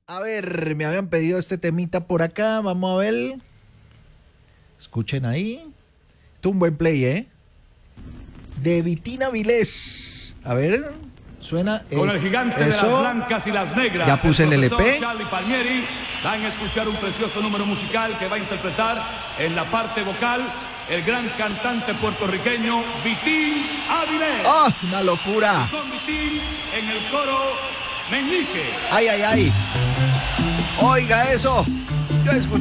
A ver, me habían pedido este temita por acá. Vamos a ver. Escuchen ahí. Esto es un buen play, ¿eh? De Vitina Vilés. A ver, suena. Con el gigante eso. De las blancas y las negras. Ya puse el LP. Charlie Palmieri. Van a escuchar un precioso número musical que va a interpretar en la parte vocal el gran cantante puertorriqueño Vitín Avilés. ¡Oh, una locura! Y con Vitín en el coro Meñique. ¡Ay, ay, ay! Oiga eso. Yo escuché